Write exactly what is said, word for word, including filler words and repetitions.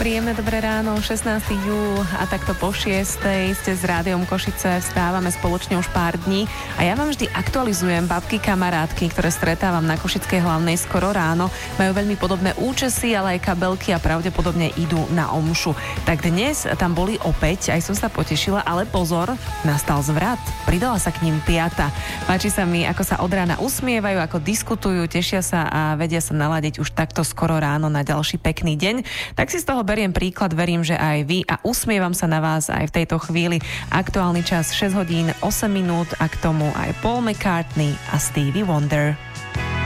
Príjemné dobré ráno, šestnásteho júla a takto po šiestej ste s Rádiom Košice, vstávame spoločne už pár dní a ja vám vždy aktualizujem babky kamarátky, ktoré stretávam na Košickej hlavnej skoro ráno. Majú veľmi podobné účesy, ale aj kabelky a pravdepodobne idú na omšu. Tak dnes tam boli opäť, aj som sa potešila, ale pozor, nastal zvrat. Pridala sa k ním piata. Páči sa mi, ako sa od rána usmievajú, ako diskutujú, tešia sa a vedia sa naladiť už takto skoro ráno na ďalší pekný deň. Tak si z toho beriem príklad, verím, že aj vy a usmievam sa na vás aj v tejto chvíli. Aktuálny čas šesť hodín osem minút a k tomu aj Paul McCartney a Stevie Wonder.